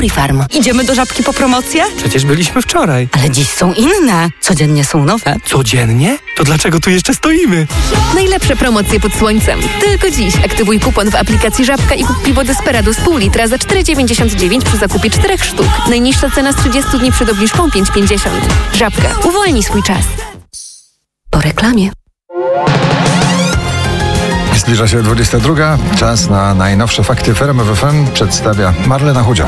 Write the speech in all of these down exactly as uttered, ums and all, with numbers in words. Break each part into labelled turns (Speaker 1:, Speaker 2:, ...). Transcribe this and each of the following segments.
Speaker 1: Caprifarm.
Speaker 2: Idziemy do Żabki po promocję?
Speaker 3: Przecież byliśmy wczoraj.
Speaker 2: Ale dziś są inne. Codziennie są nowe.
Speaker 3: Codziennie? To dlaczego tu jeszcze stoimy?
Speaker 4: Najlepsze promocje pod słońcem. Tylko dziś aktywuj kupon w aplikacji Żabka i kup piwo Desperado z pół litra za cztery dziewięćdziesiąt dziewięć przy zakupie czterech sztuk. Najniższa cena z trzydziestu dni przed obniżką pięć pięćdziesiąt. Żabka. Uwolnij swój czas. Po reklamie.
Speaker 5: Zbliża się dwudziesta druga. Czas na najnowsze fakty w R M F F M. Przedstawia Marlena Chudzio.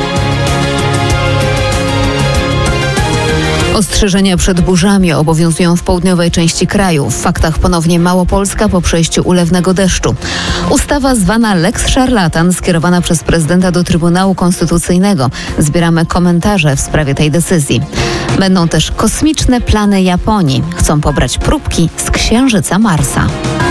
Speaker 6: Ostrzeżenia przed burzami obowiązują w południowej części kraju. W faktach ponownie Małopolska po przejściu ulewnego deszczu. Ustawa zwana Lex Szarlatan skierowana przez prezydenta do Trybunału Konstytucyjnego. Zbieramy komentarze w sprawie tej decyzji. Będą też kosmiczne plany Japonii. Chcą pobrać próbki z księżyca Marsa.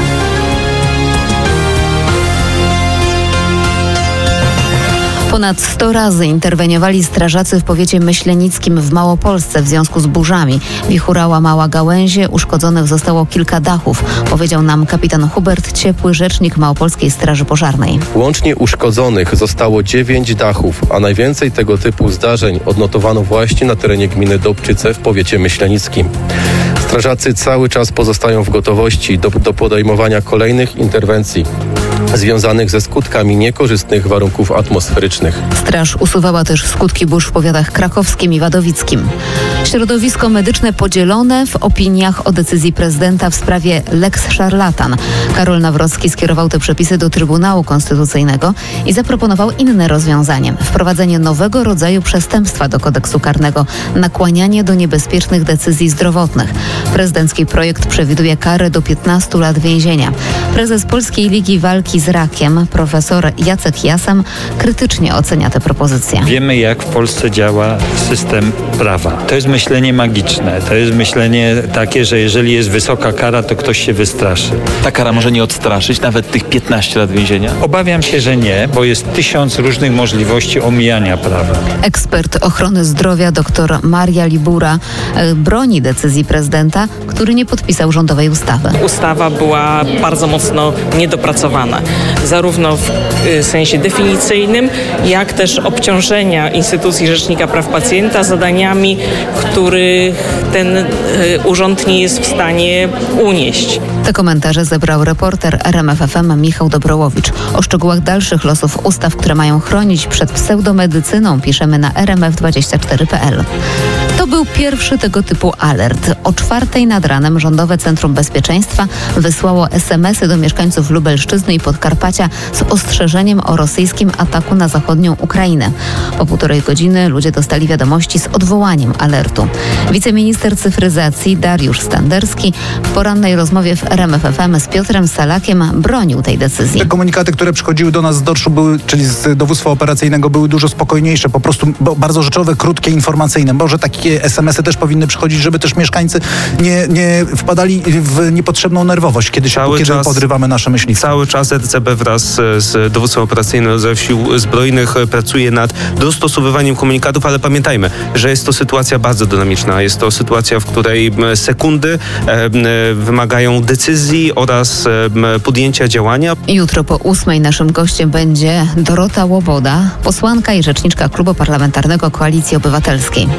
Speaker 6: Ponad sto razy interweniowali strażacy w powiecie myślenickim w Małopolsce w związku z burzami. Wichura łamała gałęzie, uszkodzonych zostało kilka dachów, powiedział nam kapitan Hubert Ciepły, rzecznik Małopolskiej Straży Pożarnej.
Speaker 7: Łącznie uszkodzonych zostało dziewięć dachów, a najwięcej tego typu zdarzeń odnotowano właśnie na terenie gminy Dobczyce w powiecie myślenickim. Strażacy cały czas pozostają w gotowości do, do podejmowania kolejnych interwencji związanych ze skutkami niekorzystnych warunków atmosferycznych.
Speaker 6: Straż usuwała też skutki burz w powiatach krakowskim i wadowickim. Środowisko medyczne podzielone w opiniach o decyzji prezydenta w sprawie Lex Szarlatan. Karol Nawrocki skierował te przepisy do Trybunału Konstytucyjnego i zaproponował inne rozwiązanie. Wprowadzenie nowego rodzaju przestępstwa do kodeksu karnego. Nakłanianie do niebezpiecznych decyzji zdrowotnych. Prezydencki projekt przewiduje karę do piętnastu lat więzienia. Prezes Polskiej Ligi Walki z Rakiem, profesor Jacek Jasem, krytycznie ocenia te propozycje.
Speaker 8: Wiemy, jak w Polsce działa system prawa. To jest myślenie magiczne. To jest myślenie takie, że jeżeli jest wysoka kara, to ktoś się wystraszy.
Speaker 9: Ta kara może nie odstraszyć nawet tych piętnastu lat więzienia?
Speaker 8: Obawiam się, że nie, bo jest tysiąc różnych możliwości omijania prawa.
Speaker 6: Ekspert ochrony zdrowia dr Maria Libura broni decyzji prezydenta, który nie podpisał rządowej ustawy.
Speaker 10: Ustawa była bardzo mocno niedopracowana, zarówno w sensie definicyjnym, jak też obciążenia instytucji Rzecznika Praw Pacjenta zadaniami, których ten urząd nie jest w stanie unieść.
Speaker 6: Te komentarze zebrał reporter R M F F M Michał Dobrołowicz. O szczegółach dalszych losów ustaw, które mają chronić przed pseudomedycyną, piszemy na r m f dwadzieścia cztery kropka p l. To był pierwszy tego typu alert. O czwartej nad ranem Rządowe Centrum Bezpieczeństwa wysłało es em esy do mieszkańców Lubelszczyzny i Podkarpacia z ostrzeżeniem o rosyjskim ataku na zachodnią Ukrainę. Po półtorej godziny ludzie dostali wiadomości z odwołaniem alertu. Wiceminister cyfryzacji Dariusz Standerski w porannej rozmowie w R M F F M z Piotrem Salakiem bronił tej decyzji.
Speaker 11: Te komunikaty, które przychodziły do nas z dorszu, były, czyli z dowództwa operacyjnego, były dużo spokojniejsze, po prostu bardzo rzeczowe, krótkie, informacyjne. Może takie es em esy też powinny przychodzić, żeby też mieszkańcy nie, nie wpadali w niepotrzebną nerwowość, kiedy, się, kiedy czas, podrywamy nasze myśliwce.
Speaker 3: Cały czas R C B wraz z dowództwem operacyjnym ze Sił Zbrojnych pracuje nad dostosowywaniem komunikatów, ale pamiętajmy, że jest to sytuacja bardzo dynamiczna. Jest to sytuacja, w której sekundy e, wymagają decyzji oraz e, podjęcia działania.
Speaker 6: Jutro po ósmej naszym gościem będzie Dorota Łoboda, posłanka i rzeczniczka Klubu Parlamentarnego Koalicji Obywatelskiej.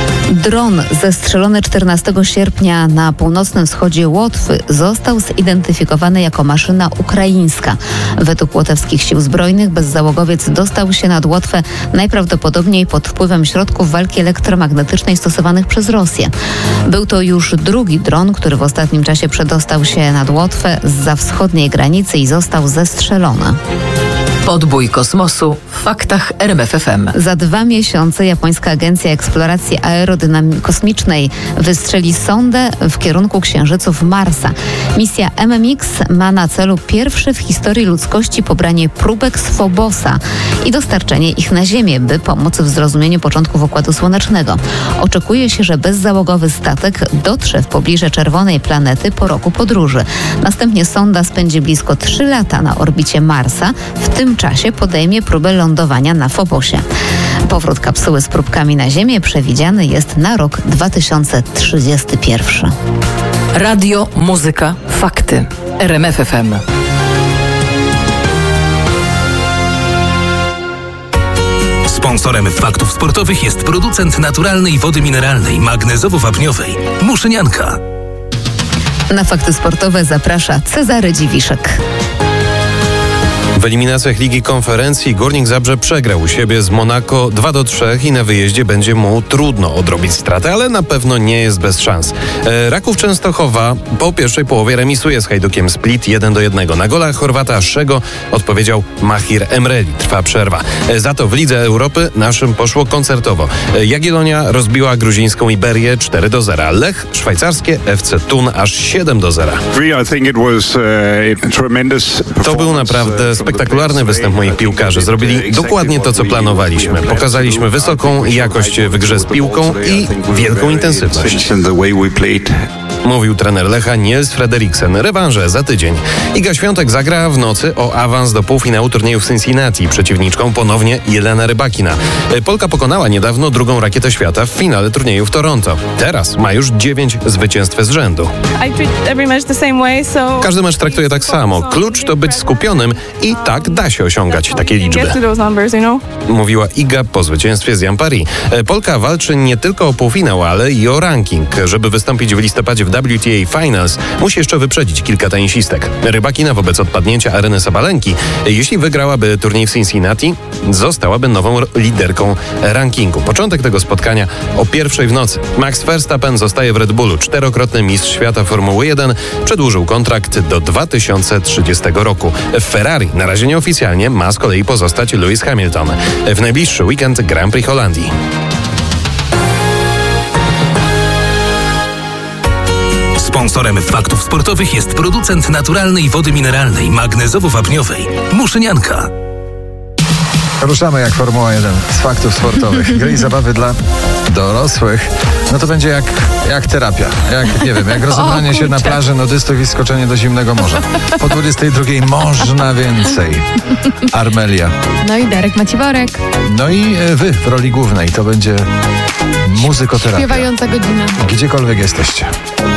Speaker 6: Dron zestrzelony czternastego sierpnia na północnym wschodzie Łotwy został zidentyfikowany jako maszyna ukraińska. Według łotewskich sił zbrojnych bezzałogowiec dostał się nad Łotwę najprawdopodobniej pod wpływem środków walki elektromagnetycznej stosowanych przez Rosję. Był to już drugi dron, który w ostatnim czasie przedostał się nad Łotwę zza wschodniej granicy i został zestrzelony.
Speaker 1: Podbój kosmosu w faktach R M F F M.
Speaker 6: Za dwa miesiące japońska Agencja Eksploracji Aerodynamii Kosmicznej wystrzeli sondę w kierunku księżyców Marsa. Misja M M X ma na celu pierwsze w historii ludzkości pobranie próbek z Phobosa i dostarczenie ich na Ziemię, by pomóc w zrozumieniu początków Układu Słonecznego. Oczekuje się, że bezzałogowy statek dotrze w pobliże czerwonej planety po roku podróży. Następnie sonda spędzi blisko trzy lata na orbicie Marsa. W tym czasie podejmie próbę lądowania na Phobosie. Powrót kapsuły z próbkami na Ziemię przewidziany jest na rok dwa tysiące trzydziesty pierwszy.
Speaker 1: Radio, muzyka, fakty. R M F F M.
Speaker 12: Sponsor Sponsorem Faktów Sportowych jest producent naturalnej wody mineralnej magnezowo-wapniowej Muszynianka.
Speaker 6: Na Fakty Sportowe zaprasza Cezary Dziwiszek.
Speaker 13: W eliminacjach Ligi Konferencji Górnik Zabrze przegrał u siebie z Monako dwa do trzech i na wyjeździe będzie mu trudno odrobić stratę, ale na pewno nie jest bez szans. E, Raków Częstochowa po pierwszej połowie remisuje z Hajdukiem Split jeden do jednego. Na gola Chorwata Szego odpowiedział Mahir Emreli. Trwa przerwa. E, za to w Lidze Europy naszym poszło koncertowo. E, Jagiellonia rozbiła gruzińską Iberię cztery do zera. Lech szwajcarskie F C Thun aż siedem do zera. To był naprawdę spektakularny występ moich piłkarzy. Zrobili dokładnie to, co planowaliśmy. Pokazaliśmy wysoką jakość w grze z piłką i wielką intensywność. Mówił trener Lecha Niels Frederiksen. Rewanże za tydzień. Iga Świątek zagra w nocy o awans do półfinału turnieju w Cincinnati. Przeciwniczką ponownie Jelena Rybakina. Polka pokonała niedawno drugą rakietę świata w finale turnieju w Toronto. Teraz ma już dziewięć zwycięstw z rzędu. Każdy mecz traktuje tak samo. Klucz to być skupionym i tak da się osiągać takie liczby. Mówiła Iga po zwycięstwie z Jan Paris. Polka walczy nie tylko o półfinał, ale i o ranking. Żeby wystąpić w listopadzie w W T A Finals, musi jeszcze wyprzedzić kilka tenisistek. Rybakina wobec odpadnięcia Areny Sabalenki, jeśli wygrałaby turniej w Cincinnati, zostałaby nową liderką rankingu. Początek tego spotkania o pierwszej w nocy. Max Verstappen zostaje w Red Bullu. Czterokrotny mistrz świata Formuły jeden przedłużył kontrakt do dwa tysiące trzydziestego roku. W Ferrari na razie nieoficjalnie ma z kolei pozostać Lewis Hamilton. W najbliższy weekend Grand Prix Holandii.
Speaker 12: Sponsorem Faktów Sportowych jest producent naturalnej wody mineralnej magnezowo-wapniowej Muszynianka.
Speaker 5: Ruszamy jak Formuła jeden z faktów sportowych. Gry i zabawy dla dorosłych. No to będzie jak, jak terapia. Jak, nie wiem, jak rozebranie się na plaży nudystów i skoczenie do zimnego morza. Po dwudziestej drugiej można więcej. Armelia.
Speaker 14: No i Darek Maciborek.
Speaker 5: No i wy w roli głównej. To będzie muzykoterapia.
Speaker 14: Śpiewająca godzina.
Speaker 5: Gdziekolwiek jesteście.